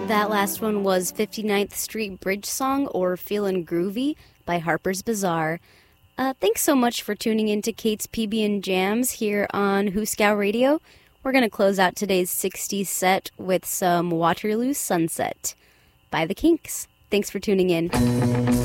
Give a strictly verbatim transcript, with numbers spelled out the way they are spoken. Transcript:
That last one was fifty-ninth Street Bridge Song, or Feelin' Groovy, by Harper's Bazaar. Uh, thanks so much for tuning in to Kate's P B and Jams here on Hooskow Radio. We're going to close out today's sixties set with some Waterloo Sunset by the Kinks. Thanks for tuning in.